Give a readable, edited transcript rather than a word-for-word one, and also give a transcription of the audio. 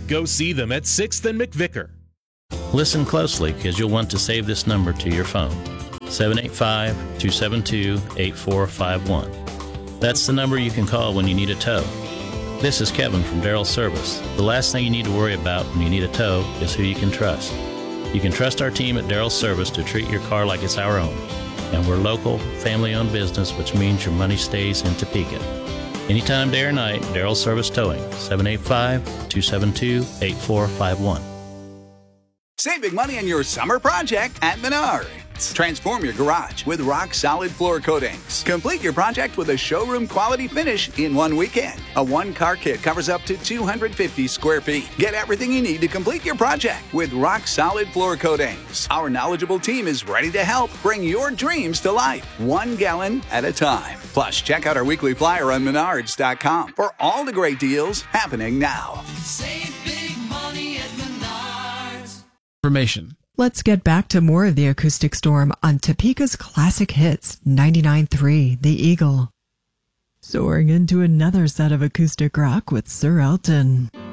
Go see them at 6th and McVicker. Listen closely because you'll want to save this number to your phone. 785-272-8451. That's the number you can call when you need a tow. This is Kevin from Darrell Service. The last thing you need to worry about when you need a tow is who you can trust. You can trust our team at Darrell Service to treat your car like it's our own. And we're local, family-owned business, which means your money stays in Topeka. Anytime, day or night, Darrell Service Towing, 785-272-8451. Save big money on your summer project at Menards. Transform your garage with rock-solid floor coatings. Complete your project with a showroom-quality finish in one weekend. A one-car kit covers up to 250 square feet. Get everything you need to complete your project with rock-solid floor coatings. Our knowledgeable team is ready to help bring your dreams to life, 1 gallon at a time. Plus, check out our weekly flyer on Menards.com for all the great deals happening now. Save big money at Menards. Information. Let's get back to more of the Acoustic Storm on Topeka's classic hits, 99.3 The Eagle. Soaring into another set of acoustic rock with Sir Elton.